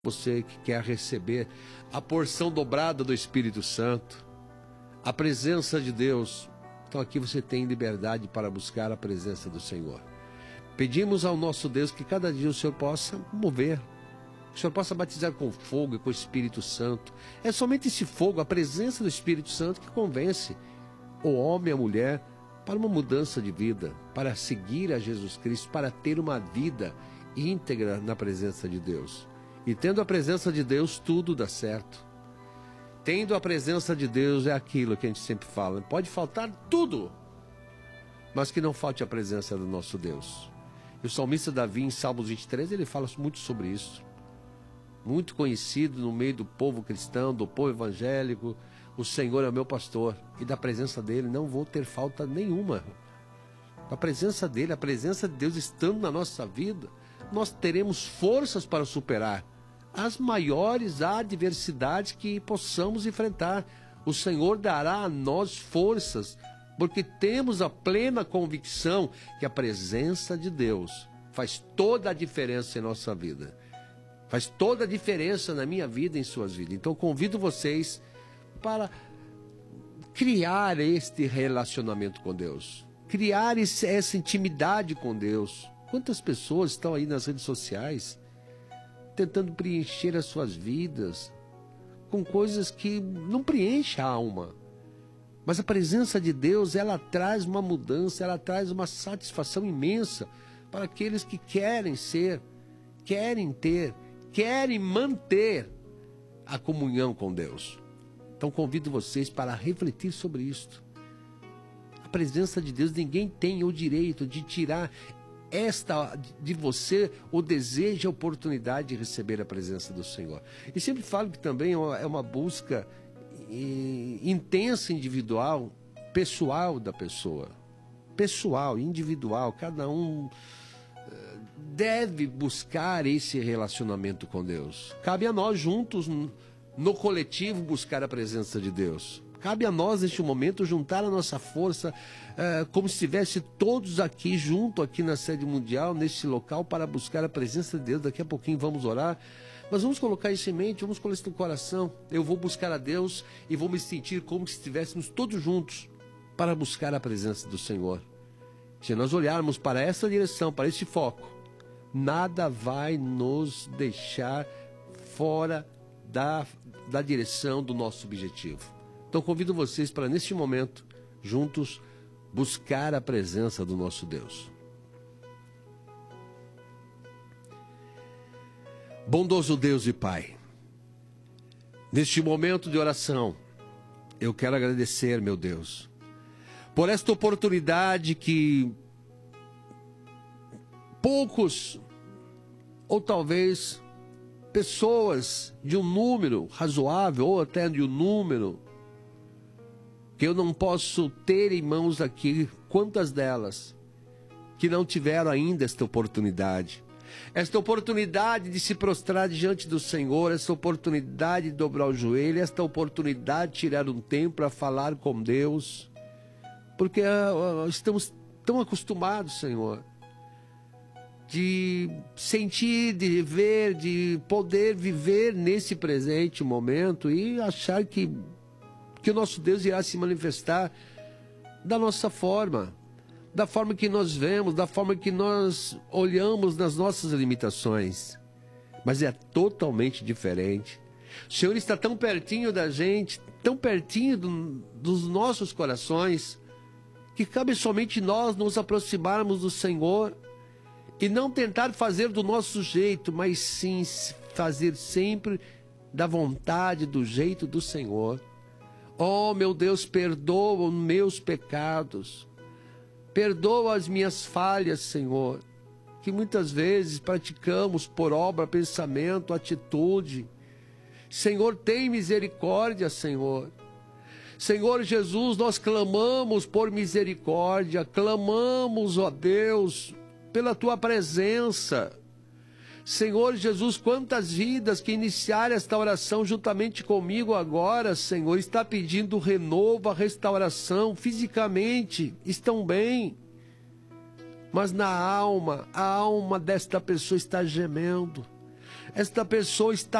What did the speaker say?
Você que quer receber a porção dobrada do Espírito Santo, a presença de Deus, então aqui você tem liberdade para buscar a presença do Senhor. Pedimos ao nosso Deus que cada dia o Senhor possa mover, que o Senhor possa batizar com fogo e com o Espírito Santo. É somente esse fogo, a presença do Espírito Santo, que convence o homem e a mulher para uma mudança de vida, para seguir a Jesus Cristo, para ter uma vida íntegra na presença de Deus. E tendo a presença de Deus, tudo dá certo. Tendo a presença de Deus é aquilo que a gente sempre fala. Pode faltar tudo, mas que não falte a presença do nosso Deus. E o salmista Davi, em Salmos 23, ele fala muito sobre isso. Muito conhecido no meio do povo cristão, do povo evangélico. O Senhor é o meu pastor. E da presença dele não vou ter falta nenhuma. A presença dele, a presença de Deus estando na nossa vida, nós teremos forças para superar as maiores adversidades que possamos enfrentar. O Senhor dará a nós forças, porque temos a plena convicção que a presença de Deus faz toda a diferença em nossa vida. Faz toda a diferença na minha vida e em suas vidas. Então convido vocês para criar este relacionamento com Deus. Criar essa intimidade com Deus. Quantas pessoas estão aí nas redes sociais tentando preencher as suas vidas com coisas que não preenchem a alma. Mas a presença de Deus, ela traz uma mudança, ela traz uma satisfação imensa para aqueles que querem ser, querem ter, querem manter a comunhão com Deus. Então convido vocês para refletir sobre isto. A presença de Deus, ninguém tem o direito de tirar de você o desejo e a oportunidade de receber a presença do Senhor. E sempre falo que também é uma busca intensa, individual, pessoal da pessoa. Pessoal, individual, cada um deve buscar esse relacionamento com Deus. Cabe a nós juntos, no coletivo, buscar a presença de Deus. Cabe a nós, neste momento, juntar a nossa força, como se estivesse todos aqui, junto aqui na sede mundial, neste local, para buscar a presença de Deus. Daqui a pouquinho vamos orar, mas vamos colocar isso em mente, vamos colocar isso no coração. Eu vou buscar a Deus e vou me sentir como se estivéssemos todos juntos para buscar a presença do Senhor. Se nós olharmos para essa direção, para esse foco, nada vai nos deixar fora da direção do nosso objetivo. Então convido vocês para, neste momento, juntos, buscar a presença do nosso Deus. Bondoso Deus e Pai, neste momento de oração, eu quero agradecer, meu Deus, por esta oportunidade que poucos, ou talvez pessoas de um número razoável, ou até de um número que eu não posso ter em mãos aqui, quantas delas que não tiveram ainda esta oportunidade de se prostrar diante do Senhor, esta oportunidade de dobrar o joelho, esta oportunidade de tirar um tempo para falar com Deus, porque estamos tão acostumados, Senhor, de sentir, de ver, de poder viver nesse presente momento e achar que o nosso Deus irá se manifestar da nossa forma, da forma que nós vemos, da forma que nós olhamos nas nossas limitações. Mas é totalmente diferente. O Senhor está tão pertinho da gente, tão pertinho dos nossos corações, que cabe somente nós nos aproximarmos do Senhor e não tentar fazer do nosso jeito, mas sim fazer sempre da vontade, do jeito do Senhor. Oh, meu Deus, perdoa os meus pecados, perdoa as minhas falhas, Senhor, que muitas vezes praticamos por obra, pensamento, atitude. Senhor, tem misericórdia, Senhor. Senhor Jesus, nós clamamos por misericórdia, clamamos, ó Deus, pela Tua presença. Senhor Jesus, quantas vidas que iniciaram esta oração juntamente comigo agora, Senhor, está pedindo renovo, a restauração, fisicamente estão bem, mas na alma, a alma desta pessoa está gemendo. esta pessoa está